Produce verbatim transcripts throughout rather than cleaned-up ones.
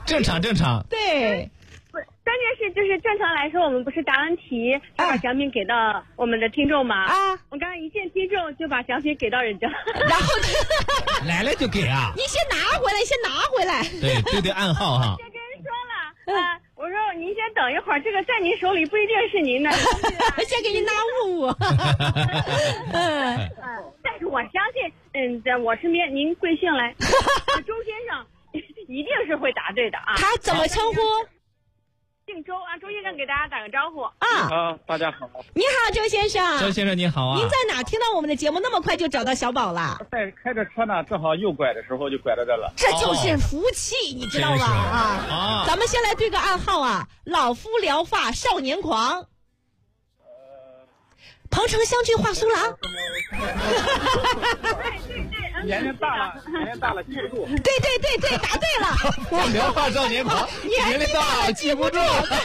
正常正常。 对。 不，关键是就是正常来说，我们不是答完题就把奖品给到我们的听众吗？ 啊， 我刚刚一见听众就把奖品给到人家， 然后来了就给啊。 你先拿回来，先拿回来。 对对对，暗号哈。 先跟人说了，啊、呃，我说您先等一会儿，这个在您手里不一定是您的， 先给您拿物物。 嗯，但是我相信，嗯，在我身边您贵姓来？周先生一定是会答对的啊。 他怎么称呼？ 姓周啊，周先生给大家打个招呼啊。 好，大家好。 你好，周先生。 周先生你好啊。 您在哪听到我们的节目那么快就找到小宝了？ 在开着车呢，正好右拐的时候就拐到这了。 这就是福气，哦、你知道吧？啊啊！咱们先来对个暗号啊，老夫聊发少年狂。鹏城相聚画苏郎。 年龄大了，年龄大了记不住。 对对对对，答对了。 聊发少年狂，年龄大了记不住。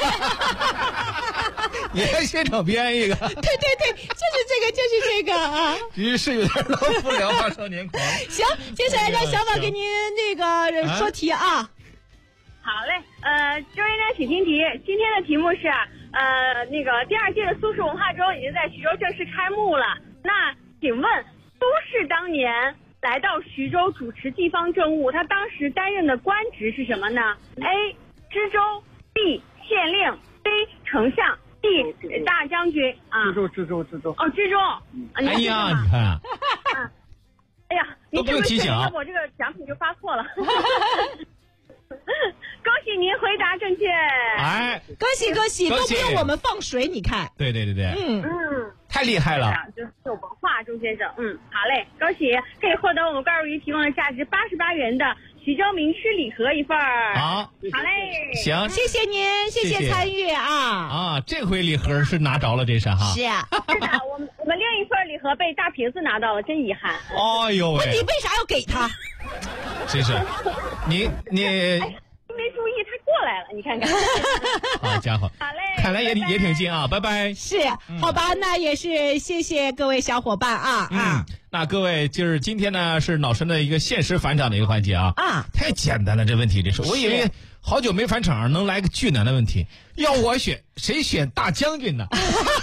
你还现场编一个？对对对，就是这个，就是这个啊。 于是有点老夫聊发少年狂。 行，接下来让小宝给您那个说题啊。 好嘞，呃，周先生请听题，今天的题目是。呃，那个第二届的苏轼文化周已经在徐州正式开幕了。那请问苏轼当年来到徐州主持地方政务，他当时担任的官职是什么呢 ？A. 知州 B. 县令 C. 丞相 D. 大将军啊。 知州，知州，知州。 哦，知州。 哎呀，你看。 啊、哎呀，你这么提醒， 我这个奖品就发错了。恭喜您回答正确！ 哎， 恭喜恭喜，都不用我们放水，你看。 对对对对， 嗯嗯， 太厉害了， 就是有文化，周先生，嗯，好嘞，恭喜，可以获得我们怪物鱼提供的价值八十八元的徐州名吃礼盒一份儿。 好， 好嘞， 行， 谢谢您，谢谢参与啊！ 啊，这回礼盒是拿着了，这是哈。 是啊，是的，我们我们另一份礼盒被大瓶子拿到了，真遗憾。 哎呦喂！ 你为啥要给他？ 真是，你你。 没注意，他过来了，你看看。 好家伙， 好嘞， 看来也也挺近啊，拜拜。 是，好吧，那也是谢谢各位小伙伴啊啊。 嗯，那各位就是今天呢是老陈的一个限时返场的一个环节啊啊，太简单了这问题，这是我以为好久没返场能来个巨难的问题，要我选谁选大将军呢？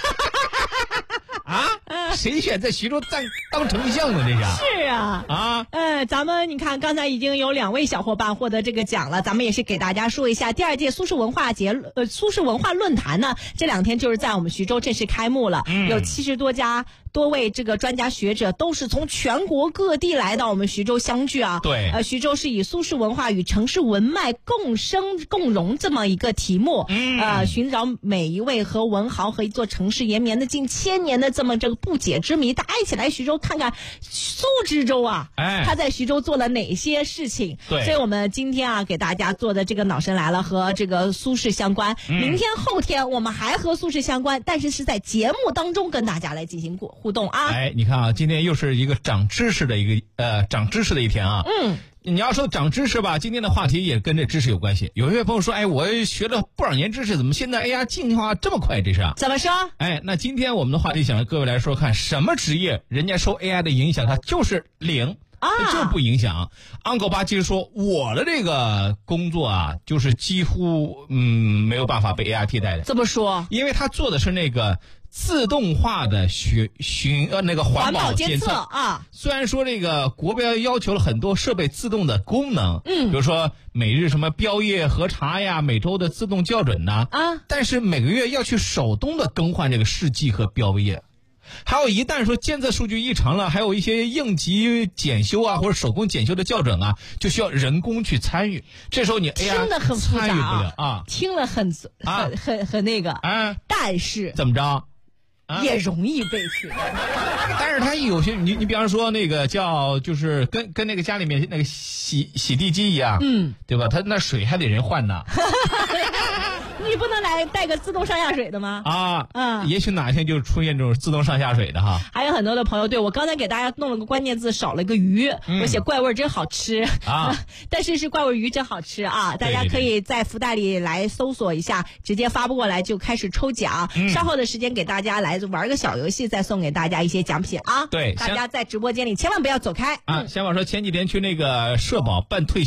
啊，谁选在徐州当当丞相呢？这是是啊啊，呃，咱们你看，刚才已经有两位小伙伴获得这个奖了，咱们也是给大家说一下，第二届苏轼文化节，呃，苏轼文化论坛呢，这两天就是在我们徐州正式开幕了，嗯、有七十多家。多位这个专家学者都是从全国各地来到我们徐州相聚啊。 对， 呃，徐州是以苏轼文化与城市文脉共生共荣这么一个题目，嗯，呃，寻找每一位和文豪和一座城市延绵的近千年的这么这个不解之谜，大家一起来徐州看看苏知州啊，哎，他在徐州做了哪些事情？ 对， 所以我们今天啊给大家做的这个脑神来了和这个苏轼相关，嗯、明天后天我们还和苏轼相关，但是是在节目当中跟大家来进行过。互动啊！ 哎，你看啊，今天又是一个长知识的一个呃长知识的一天啊。嗯，你要说长知识吧，今天的话题也跟这知识有关系。有一位朋友说，哎，我学了不少年知识，怎么现在哎呀进化这么快？这是啊？ 怎么说？ 哎，那今天我们的话题想让各位来说看，什么职业人家受 A I 的影响，它就是零。啊，就不影响。Uncle 八其实说，我的这个工作啊，就是几乎嗯没有办法被 A I 替代的。 怎么说？ 因为他做的是那个自动化的巡巡呃那个环保监测啊。 虽然说这个国标要求了很多设备自动的功能，嗯，比如说每日什么标页核查呀，每周的自动校准呐，啊，但是每个月要去手动的更换这个试剂和标页。还有一旦说监测数据异常了，还有一些应急检修啊或者手工检修的校准啊，就需要人工去参与。这时候你 A I 听得很复杂参与不了啊， 听了很啊很很很那个啊，但是怎么着？ 啊、也容易被取代， 但是它有些你你比方说那个叫就是跟跟那个家里面那个洗洗地机一样，嗯，对吧？它那水还得人换呢。 你不能来带个自动上下水的吗？ 啊，嗯，也许哪天就出现这种自动上下水的哈。 还有很多的朋友，对我刚才给大家弄了个关键字，少了个鱼，嗯、我写怪味真好吃啊，但是是怪味鱼真好吃啊！大家可以在福袋里来搜索一下，直接发布过来就开始抽奖。嗯、稍后的时间给大家来玩个小游戏，再送给大家一些奖品啊！ 对， 大家在直播间里千万不要走开啊！小宝说前几天去那个社保办退休。